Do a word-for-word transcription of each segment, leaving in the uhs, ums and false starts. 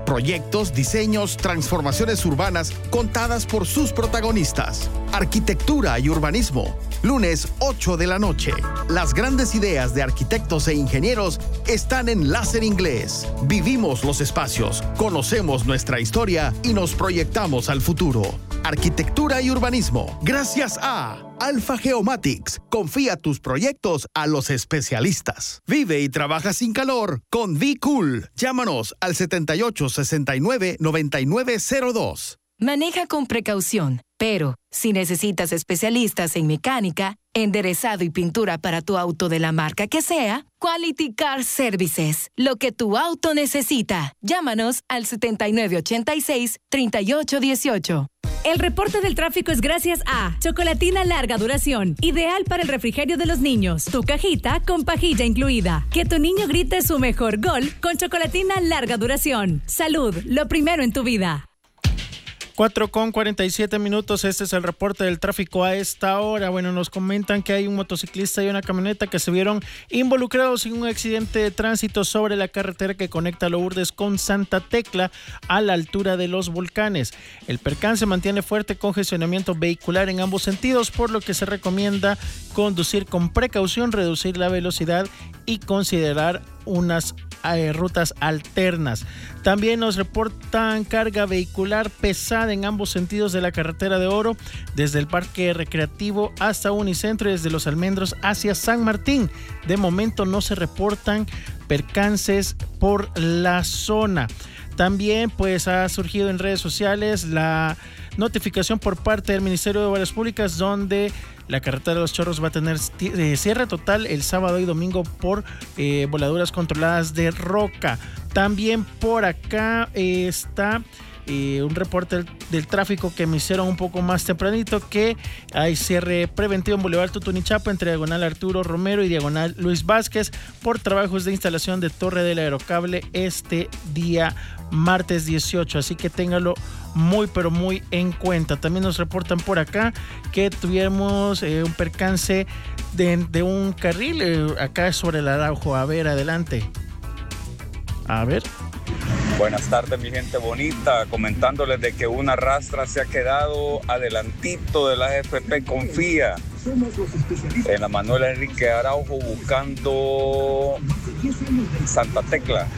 Proyectos, diseños, transformaciones urbanas contadas por sus protagonistas. Arquitectura y urbanismo. Lunes ocho de la noche. Las grandes ideas de arquitectos e ingenieros están en Láser Inglés. Vivimos los espacios, conocemos nuestra historia y nos proyectamos al futuro. Arquitectura y urbanismo. Gracias a Alpha Geomatics. Confía tus proyectos a los especialistas. Vive y trabaja sin calor con Be Cool. Llámanos al setenta y ocho, sesenta y nueve, noventa y nueve cero dos. Maneja con precaución, pero si necesitas especialistas en mecánica, enderezado y pintura para tu auto de la marca que sea, Quality Car Services, lo que tu auto necesita. Llámanos al setenta y nueve ochenta y seis, treinta y ocho dieciocho. El reporte del tráfico es gracias a Chocolatina larga duración, ideal para el refrigerio de los niños. Tu cajita con pajilla incluida. Que tu niño grite su mejor gol con Chocolatina larga duración. Salud, lo primero en tu vida. cuatro con cuarenta y siete minutos, este es el reporte del tráfico a esta hora. Bueno, nos comentan que hay un motociclista y una camioneta que se vieron involucrados en un accidente de tránsito sobre la carretera que conecta Lourdes con Santa Tecla a la altura de Los Volcanes. El percance mantiene fuerte congestionamiento vehicular en ambos sentidos, por lo que se recomienda conducir con precaución, reducir la velocidad y considerar unas eh, rutas alternas. También nos reportan carga vehicular pesada en ambos sentidos de la carretera de Oro, desde el Parque Recreativo hasta Unicentro y desde Los Almendros hacia San Martín. De momento no se reportan percances por la zona. También pues ha surgido en redes sociales la notificación por parte del Ministerio de Obras Públicas, donde la carretera de Los Chorros va a tener cierre total el sábado y domingo por eh, voladuras controladas de roca. También por acá eh, está eh, un reporte del, del tráfico que me hicieron un poco más tempranito, que hay cierre preventivo en Boulevard Tutunichapa entre Diagonal Arturo Romero y Diagonal Luis Vázquez por trabajos de instalación de torre del aerocable este día martes dieciocho, así que téngalo muy pero muy en cuenta. También nos reportan por acá que tuvimos eh, un percance de, de un carril eh, acá sobre el Araujo. A ver, adelante. A ver. Buenas tardes, mi gente bonita, comentándoles de que una rastra se ha quedado adelantito de la A F P Confía en la Manuel Enrique Araujo buscando Santa Tecla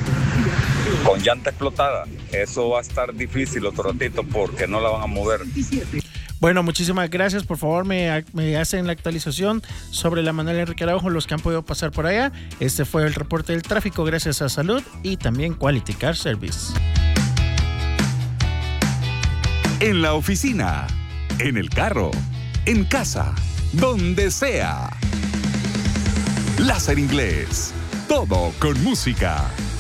con llanta explotada. Eso va a estar difícil otro ratito porque no la van a mover. Bueno, muchísimas gracias. Por favor, me, me hacen la actualización sobre la Manuel Enrique Araujo, los que han podido pasar por allá. Este fue el reporte del tráfico gracias a Salud y también Quality Car Service. En la oficina, en el carro, en casa, donde sea. Láser Inglés, todo con música.